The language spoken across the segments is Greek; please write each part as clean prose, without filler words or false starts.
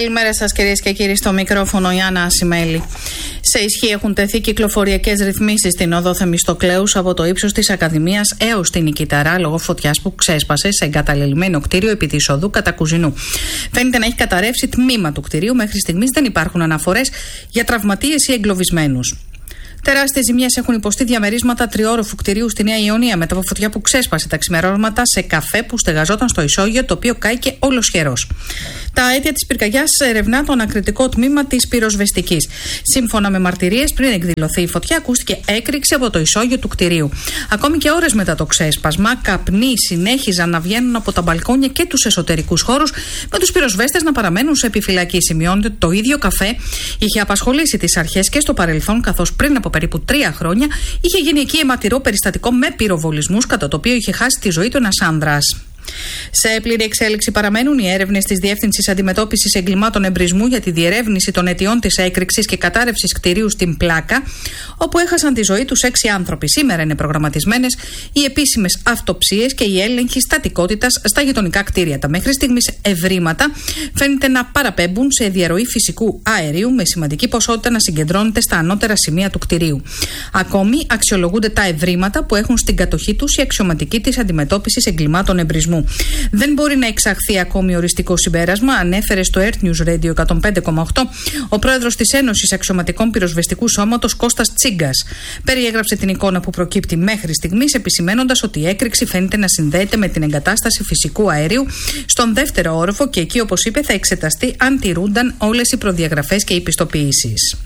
Καλημέρα σας κυρίες και κύριοι, στο μικρόφωνο Ιάννα Ασημέλη. Σε ισχύ έχουν τεθεί κυκλοφοριακές ρυθμίσεις στην οδό Θεμιστοκλέους από το ύψος της Ακαδημίας έως την Νικηταρά λόγω φωτιάς που ξέσπασε σε εγκαταλελειμμένο κτίριο επί της οδού Κατακουζινού. Φαίνεται να έχει καταρρεύσει τμήμα του κτιρίου. Μέχρι στιγμής δεν υπάρχουν αναφορές για τραυματίες ή εγκλωβισμένους. Τεράστιες ζημιές έχουν υποστεί διαμερίσματα τριόροφου κτηρίου στη Νέα Ιωνία μετά από φωτιά που ξέσπασε τα ξημερώματα σε καφέ που στεγαζόταν στο ισόγειο, το οποίο κάηκε ολοσχερός. Τα αίτια της πυρκαγιάς ερευνά το ανακριτικό τμήμα της πυροσβεστικής. Σύμφωνα με μαρτυρίες, πριν εκδηλωθεί η φωτιά, ακούστηκε έκρηξη από το ισόγειο του κτηρίου. Ακόμη και ώρες μετά το ξέσπασμα, καπνοί συνέχιζαν να βγαίνουν από τα μπαλκόνια και τους εσωτερικούς χώρους, με τους πυροσβέστες να παραμένουν σε επιφυλακή. Σημειώνεται ότι το ίδιο καφέ είχε απασχολήσει τις αρχές και στο παρελθόν, καθώς πριν από περίπου 3 χρόνια είχε γίνει εκεί αιματηρό περιστατικό με πυροβολισμούς, κατά το οποίο είχε χάσει τη ζωή του ένας άνδρας. Σε πλήρη εξέλιξη παραμένουν οι έρευνες της Διεύθυνσης Αντιμετώπισης Εγκλημάτων Εμπρισμού για τη διερεύνηση των αιτιών της έκρηξης και κατάρρευσης κτηρίου στην Πλάκα, όπου έχασαν τη ζωή τους 6 άνθρωποι. Σήμερα είναι προγραμματισμένες οι επίσημες αυτοψίες και η έλεγχη στατικότητας στα γειτονικά κτίρια. Τα μέχρι στιγμής ευρήματα φαίνεται να παραπέμπουν σε διαρροή φυσικού αερίου, με σημαντική ποσότητα να συγκεντρώνεται στα ανώτερα σημεία του κτηρίου. Ακόμη αξιολογούνται τα ευρήματα που έχουν στην κατοχή τους οι αξιωματικοί της Αντιμετώπισης Εγκλημάτων Εμπρισμού. Δεν μπορεί να εξαχθεί ακόμη οριστικό συμπέρασμα, ανέφερε στο Earth News Radio 105,8 ο πρόεδρος της Ένωσης Αξιωματικών Πυροσβεστικού Σώματος Κώστας Τσίγκας. Περιέγραψε την εικόνα που προκύπτει μέχρι στιγμής, επισημένοντας ότι η έκρηξη φαίνεται να συνδέεται με την εγκατάσταση φυσικού αερίου στον δεύτερο όροφο και εκεί, όπως είπε, θα εξεταστεί αν τηρούνταν όλες οι προδιαγραφές και οι πιστοποιήσεις.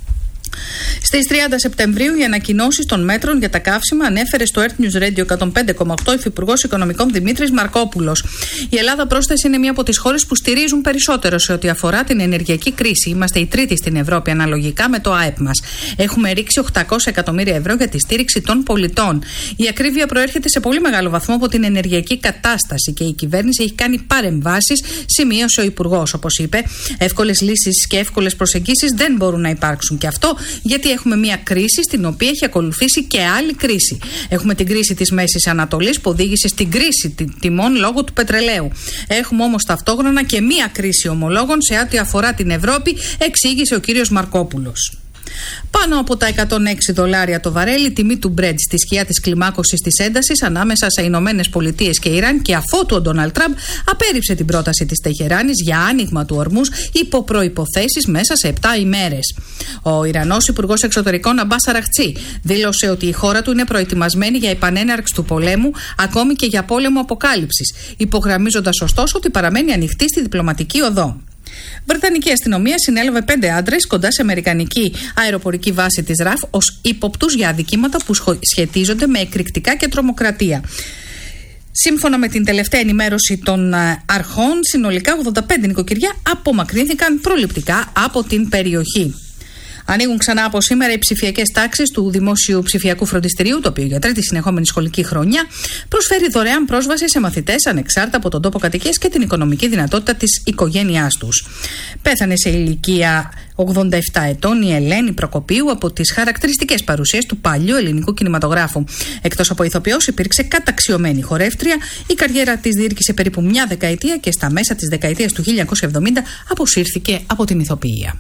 Στις 30 Σεπτεμβρίου, οι ανακοινώσεις των μέτρων για τα καύσιμα ανέφερε στο Earth News Radio 105,8 υφυπουργός Οικονομικών Δημήτρης Μαρκόπουλος. Η Ελλάδα, πρόσθεσε, είναι μία από τις χώρες που στηρίζουν περισσότερο σε ό,τι αφορά την ενεργειακή κρίση. Είμαστε η τρίτη στην Ευρώπη αναλογικά με το ΑΕΠ μας. Έχουμε ρίξει 800 εκατομμύρια ευρώ για τη στήριξη των πολιτών. Η ακρίβεια προέρχεται σε πολύ μεγάλο βαθμό από την ενεργειακή κατάσταση και η κυβέρνηση έχει κάνει παρεμβάσεις, σημείωσε ο υπουργός. Όπως είπε, εύκολες λύσεις και εύκολες προσεγγίσεις δεν μπορούν να υπάρξουν. Και αυτό γιατί έχουμε μια κρίση στην οποία έχει ακολουθήσει και άλλη κρίση. Έχουμε την κρίση της Μέσης Ανατολής που οδήγησε στην κρίση τιμών λόγω του πετρελαίου. Έχουμε όμως ταυτόχρονα και μια κρίση ομολόγων σε ό,τι αφορά την Ευρώπη, εξήγησε ο κύριος Μαρκόπουλος. Πάνω από τα $106 το βαρέλι, τιμή του Brent στη σκιά της κλιμάκωσης της έντασης ανάμεσα σε Ηνωμένες Πολιτείες και Ιράν, και αφότου ο Ντόναλντ Τραμπ απέρριψε την πρόταση της Τεχεράνης για άνοιγμα του ορμούς υπό προϋποθέσεις μέσα σε 7 ημέρες. Ο Ιρανός Υπουργός Εξωτερικών Αμπάς Αραχτσί δήλωσε ότι η χώρα του είναι προετοιμασμένη για επανέναρξη του πολέμου, ακόμη και για πόλεμο αποκάλυψης, υπογραμμίζοντας ωστόσο ότι παραμένει ανοιχτή στη διπλωματική οδό. Βρετανική αστυνομία συνέλαβε 5 άντρες κοντά σε αμερικανική αεροπορική βάση της ΡΑΦ ως ύποπτους για αδικήματα που σχετίζονται με εκρηκτικά και τρομοκρατία. Σύμφωνα με την τελευταία ενημέρωση των αρχών, συνολικά 85 νοικοκυριά απομακρύνθηκαν προληπτικά από την περιοχή. Ανοίγουν ξανά από σήμερα οι ψηφιακές τάξεις του Δημόσιου Ψηφιακού Φροντιστηρίου, το οποίο για τρίτη συνεχόμενη σχολική χρονιά προσφέρει δωρεάν πρόσβαση σε μαθητές ανεξάρτητα από τον τόπο κατοικίας και την οικονομική δυνατότητα της οικογένειάς τους. Πέθανε σε ηλικία 87 ετών η Ελένη Προκοπίου από τις χαρακτηριστικές παρουσίες του παλιού ελληνικού κινηματογράφου. Εκτός από ηθοποιός, υπήρξε καταξιωμένη χορεύτρια. Η καριέρα της διήρκησε περίπου μια δεκαετία και στα μέσα της δεκαετίας του 1970 αποσύρθηκε από την ηθοποιία.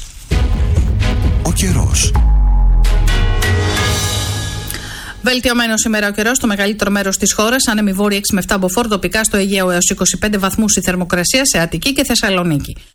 Ο καιρός. Βελτιωμένο σήμερα ο καιρός στο μεγαλύτερο μέρος της χώρας. Άνεμη βόρεια 6 με 7 μποφόρ, τοπικά στο Αιγαίο έως 25 βαθμούς η θερμοκρασία σε Αττική και Θεσσαλονίκη.